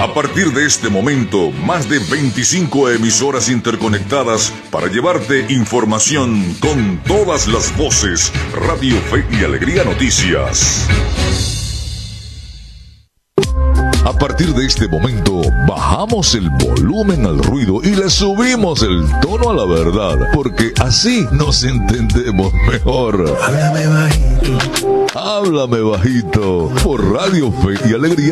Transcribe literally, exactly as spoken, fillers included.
A partir de este momento, más de veinticinco emisoras interconectadas para llevarte información con todas las voces. Radio Fe y Alegría Noticias. A partir de este momento, bajamos el volumen al ruido y le subimos el tono a la verdad, porque así nos entendemos mejor. Háblame bajito. Háblame bajito por Radio Fe y Alegría